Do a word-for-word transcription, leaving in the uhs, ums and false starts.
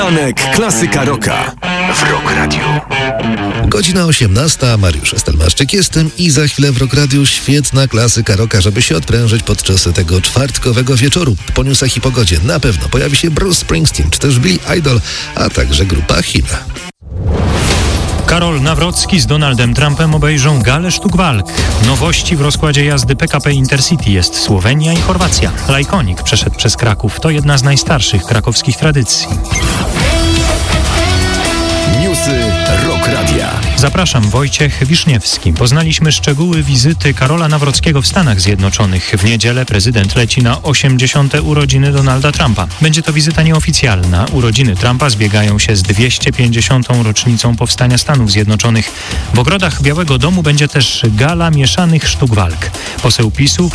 Poranek Klasyka Rocka w Rock Radio. Godzina osiemnasta, Mariusz Estelmaszczyk jestem i za chwilę w Rock Radio świetna klasyka rocka, żeby się odprężyć podczas tego czwartkowego wieczoru. Po newsach i pogodzie na pewno pojawi się Bruce Springsteen, czy też Billy Idol, a także grupa China. Karol Nawrocki z Donaldem Trumpem obejrzą galę sztuk walk. Nowości w rozkładzie jazdy P K P Intercity jest Słowenia i Chorwacja. Lajkonik przeszedł przez Kraków. To jedna z najstarszych krakowskich tradycji. Newsy Rock Radia. Zapraszam, Wojciech Wiszniewski. Poznaliśmy szczegóły wizyty Karola Nawrockiego w Stanach Zjednoczonych. W niedzielę prezydent leci na osiemdziesiąte urodziny Donalda Trumpa. Będzie to wizyta nieoficjalna. Urodziny Trumpa zbiegają się z dwieście pięćdziesiątą rocznicą powstania Stanów Zjednoczonych. W ogrodach Białego Domu będzie też gala mieszanych sztuk walk. Poseł PiSu